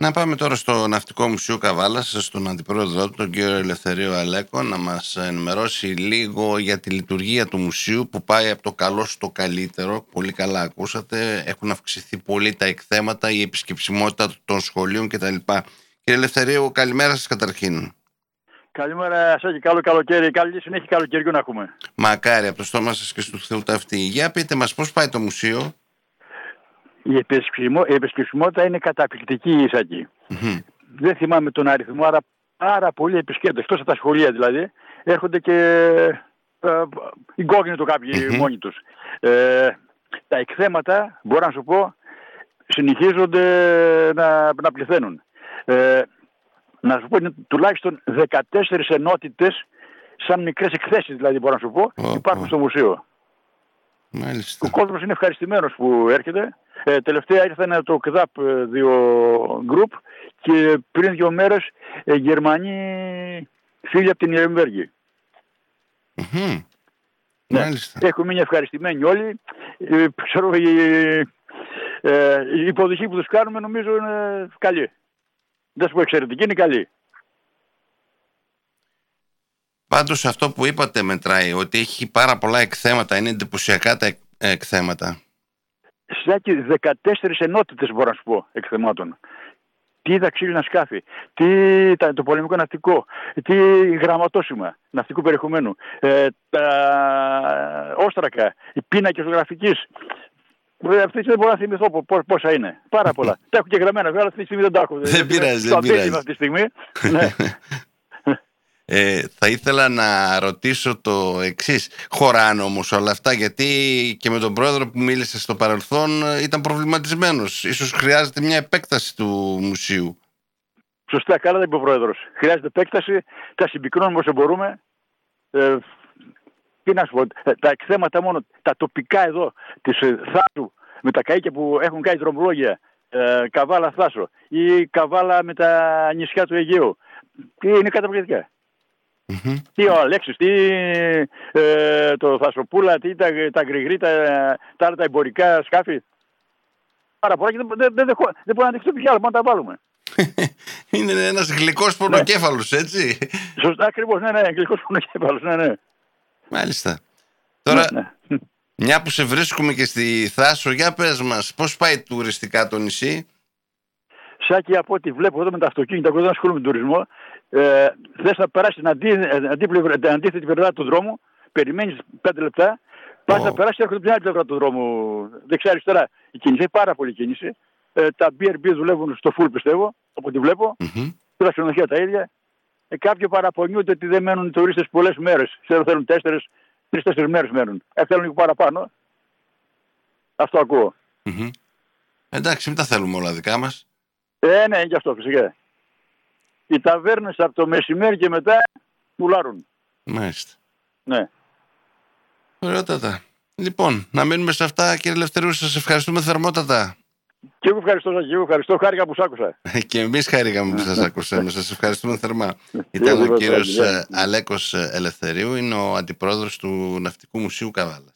Να πάμε τώρα στο Ναυτικό Μουσείο Καβάλας, στον αντιπρόεδρό του, τον κύριο Ελευθερίο Αλέκο, να μας ενημερώσει λίγο για τη λειτουργία του μουσείου που πάει από το καλό στο καλύτερο. Πολύ καλά ακούσατε. Έχουν αυξηθεί πολύ τα εκθέματα, η επισκεψιμότητα των σχολείων κτλ. Κύριε Ελευθερίο, καλημέρα σας καταρχήν. Καλημέρα σας και καλό καλοκαίρι. Καλή συνέχεια καλοκαιριού να έχουμε. Μακάρι από το στόμα σας και στο Θεού ταυτή. Για πείτε μας πώς πάει το μουσείο. Η επισκεψιμότητα είναι καταπληκτική, Ισάκη. Δεν θυμάμαι τον αριθμό, αλλά πάρα πολλοί επισκέπτες, εκτός από τα σχολεία δηλαδή, έρχονται και incognito κάποιοι μόνοι τους. Τα εκθέματα, μπορώ να σου πω, συνεχίζονται να πληθαίνουν. Να σου πω, είναι τουλάχιστον 14 ενότητες, σαν μικρές εκθέσεις δηλαδή μπορώ να σου πω, υπάρχουν στο μουσείο. Μάλιστα. Ο κόσμος είναι ευχαριστημένος που έρχεται. Τελευταία ήρθαν το ΚΔΑΠ 2 γκρουπ και πριν 2 μέρες Γερμανοί φίλοι από την Ιρεμβέργη. Μάλιστα. Έχουν μείνει ευχαριστημένοι όλοι. Ξέρω, η υποδοχή που τους κάνουμε νομίζω είναι καλή. Δεν σου πω εξαιρετική, είναι καλή. Πάντως αυτό που είπατε μετράει, ότι έχει πάρα πολλά εκθέματα, είναι εντυπωσιακά τα εκθέματα. Σάκη, 14 ενότητες μπορώ να σου πω εκθεμάτων. Τι τα ξύλινα σκάφη, το πολεμικό ναυτικό, τι γραμματόσημα ναυτικού περιεχομένου, τα όστρακα, οι πίνακες γραφικής. Αυτή δεν μπορώ να θυμηθώ πόσα είναι. Πάρα πολλά. Τα έχω και γραμμένα, βέβαια αυτή τη στιγμή δεν τα έχω. Δεν πειράζει, δεν πειράζει. Αυτή τη στιγμή. Ναι. Θα ήθελα να ρωτήσω το εξής. Χωράνε όμως όλα αυτά, γιατί και με τον πρόεδρο που μίλησε στο παρελθόν ήταν προβληματισμένος. Ίσως χρειάζεται μια επέκταση του μουσείου. Σωστά, καλά τα είπε ο πρόεδρος. Χρειάζεται επέκταση, τα συμπυκνώνουμε όσο μπορούμε. Τι να σου πω, τα εκθέματα μόνο, τα τοπικά εδώ της Θάσου, με τα καΐκια που έχουν κάνει δρομολόγια, Καβάλα Θάσο ή Καβάλα με τα νησιά του Αιγαίου, είναι καταπληκτικά. Τι ο Αλέξης, τι το Θασοπούλα, τι τα Γρηγρή, τα άλλα τα εμπορικά σκάφη. Πάρα πολλά και δεν μπορεί να αντιχθεί πια, μόνο να τα βάλουμε. Είναι ένας γλυκός πονοκέφαλος, έτσι. Σωστά, ακριβώς, ναι, γλυκός πονοκέφαλος, ναι. Μάλιστα. Τώρα, μια που σε βρίσκουμε και στη Θάσο, για πες μας, πώς πάει τουριστικά το νησί. Σάκη, από ό,τι βλέπω εδώ με τα αυτοκίνητα, εγώ δεν ασχολούμαι με τον τουρισμό, θες να περάσεις την αντίθετη πλευρά του δρόμου, περιμένεις 5 λεπτά, πας να περάσεις, έρχονται την άλλη πλευρά του δρόμου, δεξιά-αριστερά. Η κίνηση, έχει πάρα πολλή κίνηση. Τα BRB δουλεύουν στο full, πιστεύω, από ό,τι βλέπω. Τα ξενοδοχεία τα ίδια. Κάποιοι παραπονιούνται ότι δεν μένουν οι τουρίστες πολλές μέρες. Θέλουν 3-4 μέρες μένουν. Θέλουν λίγο παραπάνω. Αυτό ακούω. Εντάξει, μην τα θέλουμε όλα δικά μας. Ναι, γι' αυτό φυσικά. Οι ταβέρνες από το μεσημέρι και μετά πουλάρουν. Μάλιστα. Ναι. Ωραιότατα. Λοιπόν, να μείνουμε σε αυτά, κύριε Ελευθερίου, σας ευχαριστούμε θερμότατα. Και εγώ ευχαριστώ, χάρηκα που σ' άκουσα. Και εμείς χάρηκαμε που σας ακούσαμε, σας ευχαριστούμε θερμά. Ήταν ο κύριος Αλέκος Ελευθερίου, είναι ο αντιπρόεδρος του Ναυτικού Μουσείου Καβάλα.